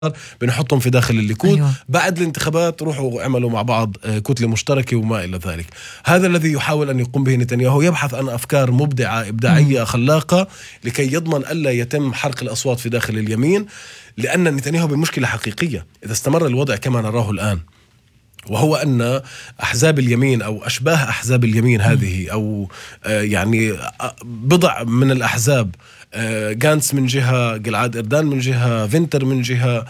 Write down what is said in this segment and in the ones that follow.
بنحطهم في داخل الليكود. أيوة. بعد الانتخابات روحوا اعملوا مع بعض كتلة مشتركة وما إلى ذلك. هذا الذي يحاول أن يقوم به نتنياهو، يبحث عن أفكار مبدعة إبداعية خلاقة لكي يضمن ألا يتم حرق الأصوات في داخل اليمين، لأن نتنياهو بمشكلة حقيقية إذا استمر الوضع كما نراه الآن، وهو أن أحزاب اليمين أو أشباه أحزاب اليمين هذه أو يعني بضع من الأحزاب، غانتس من جهة، جلعاد إردان من جهة، فينتر من جهة،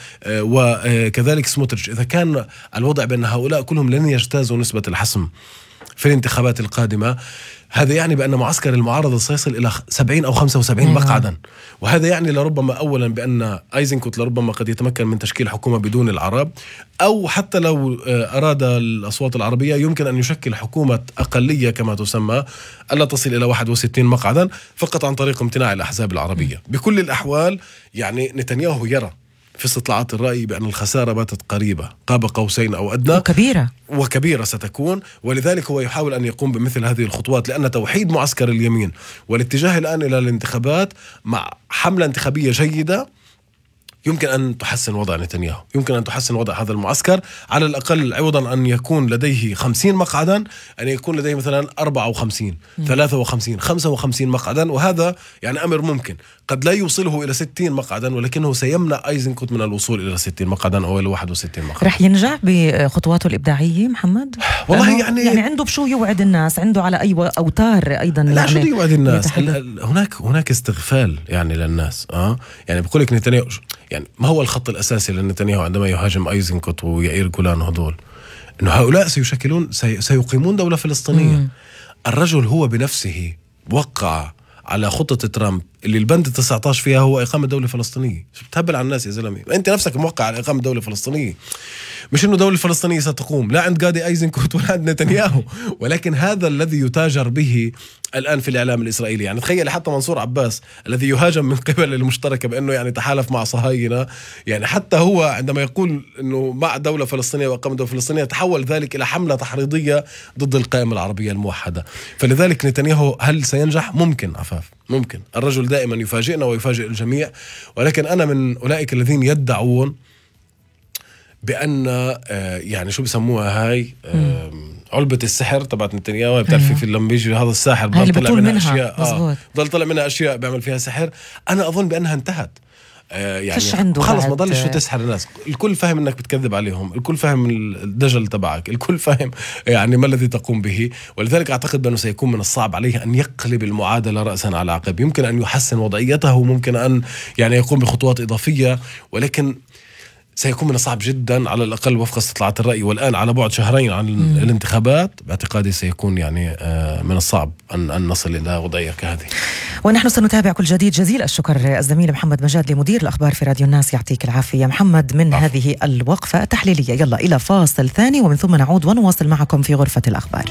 وكذلك سموتريتش، إذا كان الوضع بأن هؤلاء كلهم لن يجتازوا نسبة الحسم في الانتخابات القادمة، هذا يعني بأن معسكر المعارضة سيصل إلى 70 أو 75 مقعدا. وهذا يعني لربما أولا بأن أيزنكوت لربما قد يتمكن من تشكيل حكومة بدون العرب، أو حتى لو أراد الأصوات العربية يمكن أن يشكل حكومة أقلية كما تسمى ألا تصل إلى 61 مقعدا فقط عن طريق امتناع الأحزاب العربية. بكل الأحوال يعني نتنياهو يرى في استطلاعات الرأي بأن الخسارة باتت قريبة، قاب قوسين أو أدنى، وكبيرة ستكون. ولذلك هو يحاول أن يقوم بمثل هذه الخطوات، لأن توحيد معسكر اليمين والاتجاه الآن إلى الانتخابات مع حملة انتخابية جيدة يمكن أن تحسن وضع نتنياهو، يمكن أن تحسن وضع هذا المعسكر. على الأقل عوضا أن يكون لديه 50 مقعدا أن يكون لديه مثلا 54 53 55 مقعدا، وهذا يعني أمر ممكن قد لا يوصله إلى 60 مقعدا، ولكنه سيمنع أيزنكوت من الوصول إلى 60 مقعدا أو إلى 61 مقعدا. رح ينجح بخطواته الإبداعية محمد؟ والله يعني عنده بشو يوعد الناس، عنده على أي أوتار أيضا. لا شو يوعد الناس، هناك استغفال يعني للناس. يعني بقول لك نتنياهو يعني ما هو الخط الأساسي لنتنياهو عندما يهاجم أيزنكوت ويائير جولان هدول؟ إنه هؤلاء سيقيمون دولة فلسطينية. الرجل هو بنفسه وقع على خطة ترامب اللي البند 19 فيها هو إقامة دولة فلسطينية. بتهبل على الناس يا زلمة، أنت نفسك موقع على إقامة دولة فلسطينية، مش إنه دولة فلسطينية ستقوم لا عند قاضي أيزنكوت ولا عند نتنياهو، ولكن هذا الذي يتاجر به الآن في الإعلام الإسرائيلي. يعني تخيل حتى منصور عباس الذي يهاجم من قبل المشتركة بأنه يعني تحالف مع صهاينة، يعني حتى هو عندما يقول إنه مع دولة فلسطينية وإقامة دولة فلسطينية تحول ذلك إلى حملة تحريضية ضد القائمة العربية الموحدة. فلذلك نتنياهو هل سينجح؟ ممكن عفاف، ممكن. الرجل دائما يفاجئنا ويفاجئ الجميع، ولكن أنا من أولئك الذين يدعون بأن يعني شو بسموها هاي علبة السحر تبعت نتنياهو. بتعرفي في لما بيجي هذا الساحر ضل طلع منها أشياء ضل طلع منها أشياء بيعمل فيها سحر. أنا أظن بأنها انتهت. يعني خلص ما ضلش شو تسحر الناس، الكل فاهم انك بتكذب عليهم، الكل فاهم الدجل تبعك، الكل فاهم يعني ما الذي تقوم به. ولذلك اعتقد بانه سيكون من الصعب عليه ان يقلب المعادله راسا على عقب. يمكن ان يحسن وضعيته، ممكن ان يعني يقوم بخطوات اضافيه، ولكن سيكون من الصعب جدا على الأقل وفق استطلاعات الرأي. والآن على بعد شهرين عن الانتخابات باعتقادي سيكون يعني من الصعب أن نصل إلى وضعية كهذه. ونحن سنتابع كل جديد. جزيل الشكر الزميل محمد مجاد لمدير الأخبار في راديو الناس، يعطيك العافية محمد من هذه الوقفة التحليلية. يلا إلى فاصل ثاني ومن ثم نعود ونواصل معكم في غرفة الأخبار.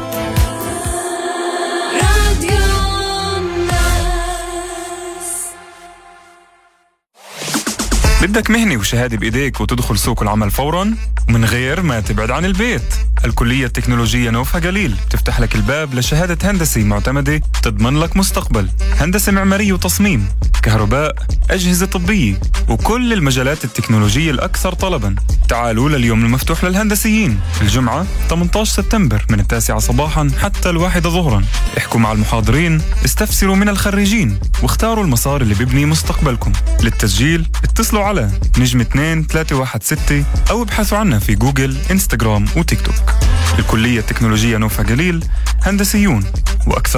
بدك مهنة وشهادة بإيديك وتدخل سوق العمل فوراً ومن غير ما تبعد عن البيت؟ الكلية التكنولوجية نوفها قليل تفتح لك الباب لشهادة هندسة معتمدة تضمن لك مستقبل. هندسة معمارية وتصميم، كهرباء، أجهزة طبية وكل المجالات التكنولوجية الأكثر طلباً. تعالوا لليوم المفتوح للهندسيين الجمعة 18 سبتمبر من 9 صباحاً حتى 1 ظهراً. احكوا مع المحاضرين، استفسروا من الخريجين واختاروا المسار اللي بيبني مستقبلكم. للتسجيل اتصلوا على نجم 2316 أو ابحثوا عنا في جوجل، إنستغرام وتيك توك. الكلية التكنولوجية نوفا جليل، هندسيون وأكثر